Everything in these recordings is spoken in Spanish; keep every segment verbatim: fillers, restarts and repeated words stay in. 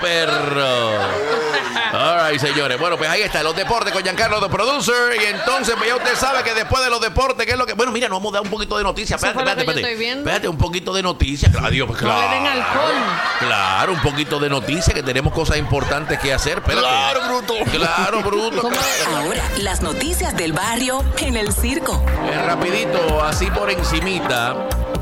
perro. All right, señores. Bueno, pues ahí está, los deportes con Giancarlo, the producer. Y entonces, pues ya usted sabe que después de los deportes, ¿qué es lo que...? Bueno, mira, nos vamos a dar un poquito de noticias. Espérate, espérate, espérate. Espérate, un poquito de noticias. Adiós, pues, claro. No le den alcohol. Claro, un poquito de noticias, que tenemos cosas importantes que hacer. Espérate. Claro, bruto. Claro, bruto. Ahora, las noticias del barrio en el circo. Eh, rapidito, así por encimita.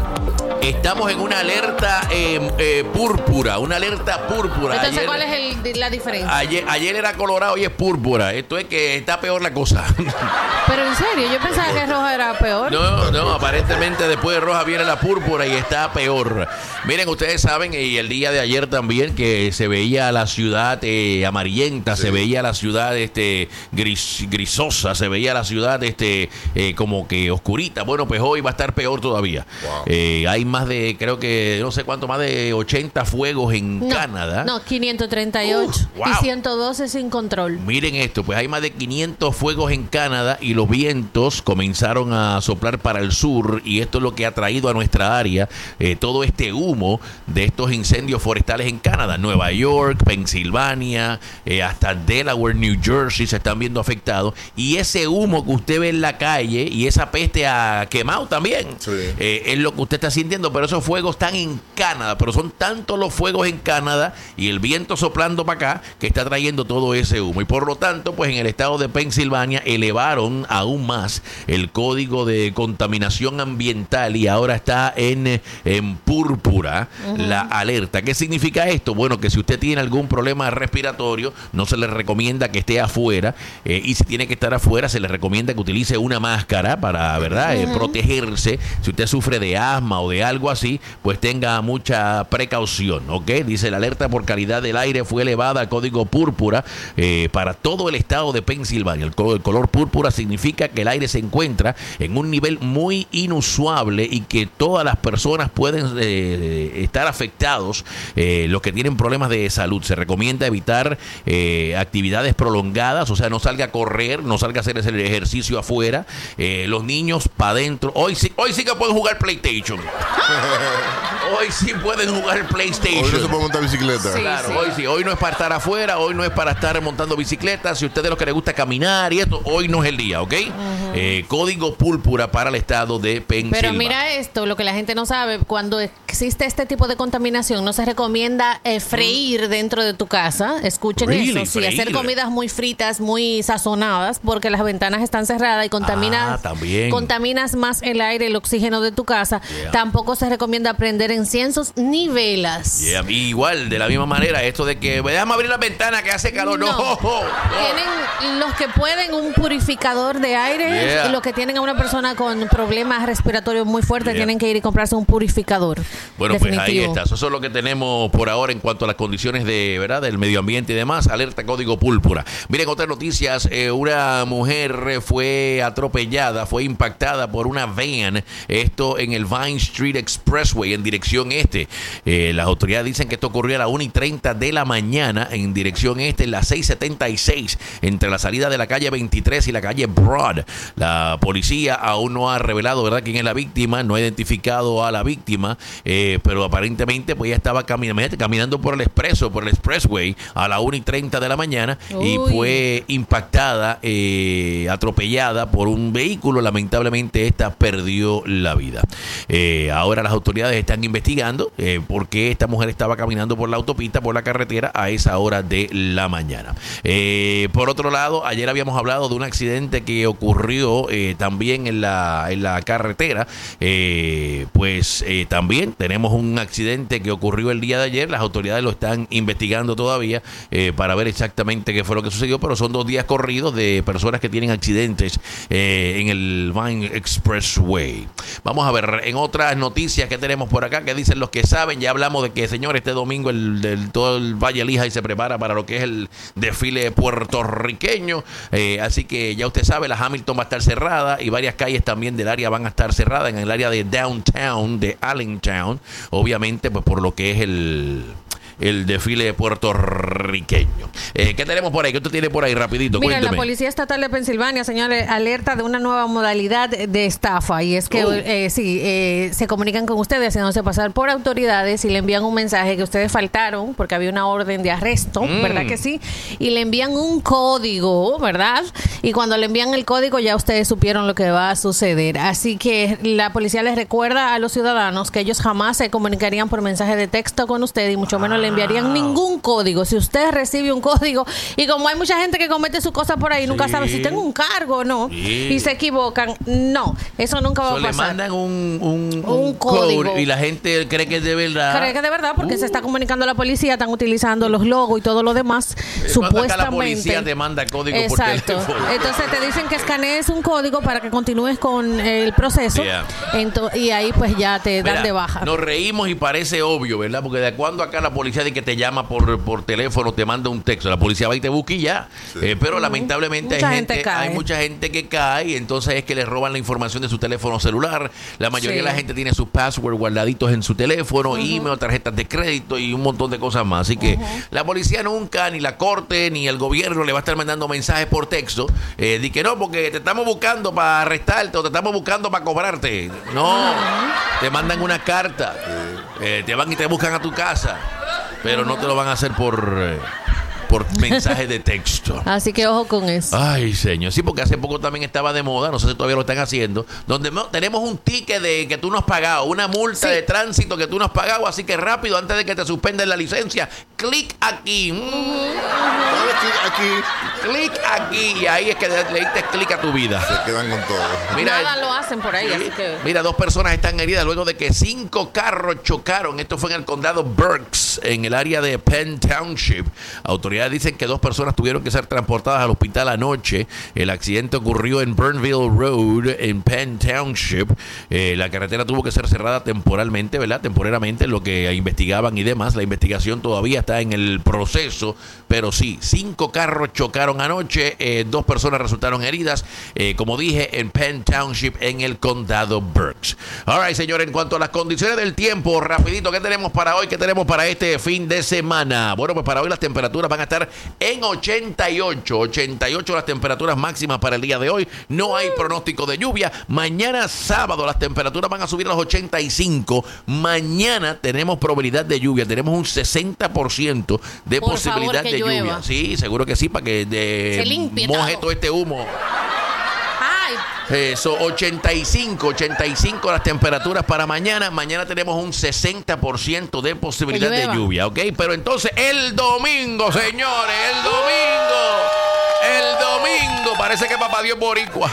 Estamos en una alerta eh, eh, púrpura, una alerta púrpura. Entonces, ayer, ¿cuál es el, la diferencia? Ayer, ayer era colorado y es púrpura. Esto es que está peor la cosa. Pero en serio, yo pensaba que roja era peor. No, no, aparentemente después de roja viene la púrpura y está peor. Miren, ustedes saben, y el día de ayer también, que se veía la ciudad eh, amarillenta, sí. Se veía la ciudad este gris, grisosa, se veía la ciudad este eh, como que oscurita. Bueno, pues hoy va a estar peor todavía. Wow. Eh, hay más de, creo que, no sé cuánto, más de ochenta fuegos en no, Canadá. No, quinientos treinta y ocho. Uh, wow. Y ciento doce sin control. Miren esto, pues hay más de quinientos fuegos en Canadá y los vientos comenzaron a soplar para el sur, y esto es lo que ha traído a nuestra área eh, todo este humo de estos incendios forestales en Canadá. Nueva York, Pensilvania, eh, hasta Delaware, New Jersey se están viendo afectados, y ese humo que usted ve en la calle y esa peste ha quemado también, sí. eh, es lo que usted está sintiendo. Pero esos fuegos están en Canadá, pero son tantos los fuegos en Canadá y el viento soplando para acá que está trayendo todo ese humo, y por lo tanto, pues en el estado de Pensilvania elevaron aún más el código de contaminación ambiental y ahora está en, en púrpura uh-huh. la alerta. ¿Qué significa esto? Bueno, que si usted tiene algún problema respiratorio, no se le recomienda que esté afuera, eh, y si tiene que estar afuera, se le recomienda que utilice una máscara para, ¿verdad?, uh-huh. eh, protegerse. Si usted sufre de asma o de algo así, pues tenga mucha precaución, ¿ok? Dice, la alerta por calidad del aire fue elevada al código púrpura eh, para todo el estado de Pensilvania. El, co- el color púrpura significa que el aire se encuentra en un nivel muy inusual y que todas las personas pueden eh, estar afectados, eh, los que tienen problemas de salud. Se recomienda evitar eh, actividades prolongadas, o sea, no salga a correr, no salga a hacer ese ejercicio afuera. Eh, los niños para adentro. Hoy sí, hoy sí que pueden jugar PlayStation. Hoy sí pueden jugar PlayStation. Hoy no se puede montar bicicleta. Sí, claro, sí. hoy sí. Hoy no es para estar afuera, hoy no es para estar montando bicicleta. Si usted es de los que le gusta caminar y esto, hoy no es el día, ¿ok? Uh-huh. Eh, código púrpura para el estado de Pensilvania. Pero mira esto, lo que la gente no sabe, cuando existe este tipo de contaminación, no se recomienda eh, freír mm. dentro de tu casa. Escuchen really? eso. Sí, hacer comidas muy fritas, muy sazonadas, porque las ventanas están cerradas y contaminas, ah, también. contaminas más el aire, el oxígeno de tu casa. Yeah. Tampoco se recomienda prender inciensos ni velas. Yeah. Igual, de la misma manera, esto de que déjame abrir la ventana que hace calor. No, no, no. Tienen los que pueden un purificador de aire, yeah. y los que tienen a una persona con problemas respiratorios muy fuertes yeah. tienen que ir y comprarse un purificador. Bueno, definitivo. Pues ahí está. Eso es lo que tenemos por ahora en cuanto a las condiciones de, ¿verdad?, del medio ambiente y demás. Alerta código púrpura. Miren, otras noticias. Eh, una mujer fue atropellada, fue impactada por una van. Esto en el Vine Street Expressway en dirección este. Eh, las autoridades dicen que esto ocurrió a las una y treinta de la mañana en dirección este, en la seiscientos setenta y seis, entre la salida de la calle veintitrés y la calle Broad. La policía aún no ha revelado, ¿verdad?, quién es la víctima, no ha identificado a la víctima, eh, pero aparentemente pues ya estaba caminando, caminando por el expreso, por el expressway a las una y treinta de la mañana. Uy. Y fue impactada, eh, atropellada por un vehículo. Lamentablemente esta perdió la vida. Eh, ahora las autoridades están investigando eh, por qué esta mujer estaba caminando por la autopista, por la carretera a esa hora de la mañana. Eh, por otro lado, ayer habíamos hablado de un accidente que ocurrió eh, también en la, en la carretera. Eh, pues eh, también tenemos un accidente que ocurrió el día de ayer. Las autoridades lo están investigando todavía eh, para ver exactamente qué fue lo que sucedió, pero son dos días corridos de personas que tienen accidentes eh, en el Vine Expressway. Vamos a ver, en otras noticias que tenemos por acá, que dicen los que saben, ya hablamos de que, señor, este domingo el, el, todo el Valle Lehigh se prepara para lo que es el desfile puertorriqueño, eh, así que ya usted sabe, la Hamilton va a estar cerrada y varias calles también del área van a estar cerradas, en el área de downtown, de Allentown, obviamente pues por lo que es el el desfile puertorriqueño. Eh, ¿Qué tenemos por ahí? ¿Qué usted tiene por ahí rapidito? Mira, Cuénteme. la Policía Estatal de Pensilvania, señores, alerta de una nueva modalidad de estafa, y es que Oh. eh, sí, eh, se comunican con ustedes haciéndose pasar por autoridades y le envían un mensaje que ustedes faltaron porque había una orden de arresto, Mm. ¿verdad que sí? Y le envían un código, ¿verdad? Y cuando le envían el código ya ustedes supieron lo que va a suceder. Así que la policía les recuerda a los ciudadanos que ellos jamás se comunicarían por mensaje de texto con usted y mucho menos le enviarían ningún código. Si usted recibe un código, y como hay mucha gente que comete sus cosas por ahí, nunca Sí. sabe si tengo un cargo o no, Sí. y se equivocan, no, eso nunca va So, a le pasar. mandan un, un, Un un código. code y la gente cree que es de verdad. Cree que de verdad, porque Uh. se está comunicando la policía, están utilizando los logos y todo lo demás, Cuando acá supuestamente. la policía te manda código Exacto. por teléfono. Entonces te dicen que escanees un código para que continúes con el proceso. Yeah. Ento- y ahí pues ya te dan Mira, de baja. Nos reímos y parece obvio, ¿verdad? Porque de cuando acá la policía de que te llama por, por teléfono, te manda un texto, la policía va y te busca y ya. Eh, pero lamentablemente Mucha hay gente gente, cae. hay mucha gente que cae y entonces es que les roban la información de su teléfono celular. La mayoría Sí. de la gente tiene sus passwords guardaditos en su teléfono, email, tarjetas de crédito y un montón de cosas más. Así que la policía nunca, ni la corte, ni el gobierno le va a estar mandando mensajes por texto. Eh, di que no, porque te estamos buscando para arrestarte o te estamos buscando para cobrarte. No, te mandan una carta. Eh, te van y te buscan a tu casa. Pero no te lo van a hacer por, eh, por mensaje de texto. Así que ojo con eso. Ay, señor. Sí, porque hace poco también estaba de moda, no sé si todavía lo están haciendo, donde no- tenemos un ticket de que tú no has pagado, una multa Sí. de tránsito que tú no has pagado, así que rápido, antes de que te suspenden la licencia, clic aquí. Mm, Dale clic aquí, clic aquí. Y ahí es que le diste clic a tu vida. se quedan con todo. Mira, Nada lo hacen por ahí, así que. Mira, dos personas están heridas luego de que cinco carros chocaron. Esto fue en el condado Berks, en el área de Penn Township. Autoridades dicen que dos personas tuvieron que ser transportadas al hospital anoche. El accidente ocurrió en Burnville Road, en Penn Township. Eh, la carretera tuvo que ser cerrada temporalmente, ¿verdad? Temporalmente, lo que investigaban y demás. La investigación todavía está en el proceso, pero sí, cinco carros chocaron anoche. Eh, dos personas resultaron heridas, eh, como dije, en Penn Township, en el condado Berks. All right, señores, en cuanto a las condiciones del tiempo, rapidito, ¿qué tenemos para hoy? ¿Qué tenemos para este fin de semana? Bueno, pues para hoy las temperaturas van a estar en ochenta y ocho. ochenta y ocho las temperaturas máximas para el día de hoy. No hay pronóstico de lluvia. Mañana sábado las temperaturas van a subir a los ochenta y cinco. Mañana tenemos probabilidad de lluvia. Tenemos un sesenta por ciento de Por posibilidad favor, que de lluvia. llueva. Sí, seguro que sí, para que de Se limpie moje todo. todo este humo. Ay, Eso, ochenta y cinco, ochenta y cinco las temperaturas para mañana. Mañana tenemos un sesenta por ciento de posibilidad Que de llueva. lluvia, ¿ok? Pero entonces el domingo, señores, el domingo, el domingo, parece que papá Dios es boricua.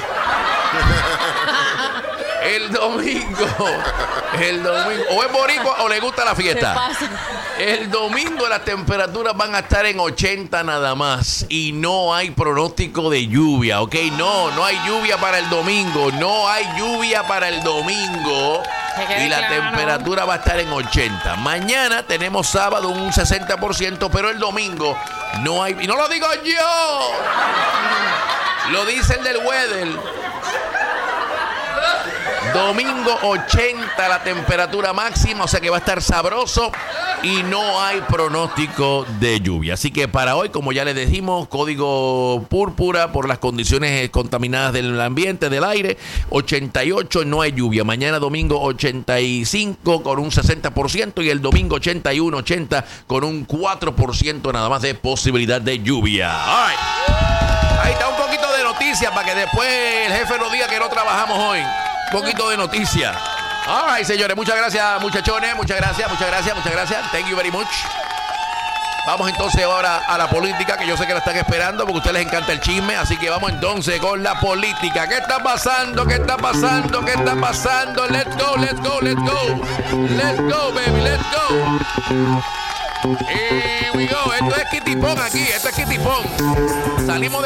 El domingo, el domingo, o es boricua o le gusta la se fiesta. pasa. El domingo las temperaturas van a estar en ochenta nada más y no hay pronóstico de lluvia, ¿ok? No, no hay lluvia para el domingo, no hay lluvia para el domingo Que quede y la claro. temperatura va a estar en ochenta. Mañana tenemos sábado un sesenta por ciento, pero el domingo no hay, y no lo digo yo, lo dice el del weather. Domingo ochenta la temperatura máxima, o sea que va a estar sabroso y no hay pronóstico de lluvia. Así que para hoy, como ya les dijimos, código púrpura por las condiciones contaminadas del ambiente, del aire, ochenta y ocho, no hay lluvia. Mañana domingo ochenta y cinco con un sesenta por ciento y el domingo ochenta y uno, ochenta con un cuatro por ciento nada más de posibilidad de lluvia. All right. Ahí está un poquito de noticias para que después el jefe nos diga que no trabajamos hoy. Un poquito de noticias. All right, señores, muchas gracias, muchachones. Muchas gracias, muchas gracias, muchas gracias. Thank you very much. Vamos entonces ahora a la política, que yo sé que la están esperando porque a ustedes les encanta el chisme. Así que vamos entonces con la política. ¿Qué está pasando? ¿Qué está pasando? ¿Qué está pasando? Let's go, let's go, let's go. Let's go, baby, let's go. Here we go. Esto es Kitty Pong aquí. Esto es Kitty Pong. Salimos de